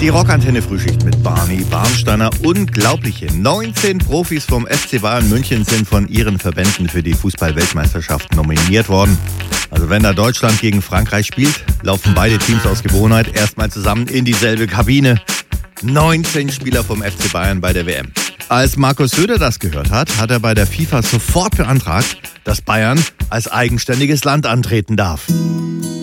Die Rockantenne-Frühschicht mit Barney Barnsteiner. Unglaubliche 19 Profis vom FC Bayern München sind von ihren Verbänden für die Fußball-Weltmeisterschaft nominiert worden. Also wenn da Deutschland gegen Frankreich spielt, laufen beide Teams aus Gewohnheit erstmal zusammen in dieselbe Kabine. 19 Spieler vom FC Bayern bei der WM. Als Markus Söder das gehört hat, hat er bei der FIFA sofort beantragt, dass Bayern als eigenständiges Land antreten darf.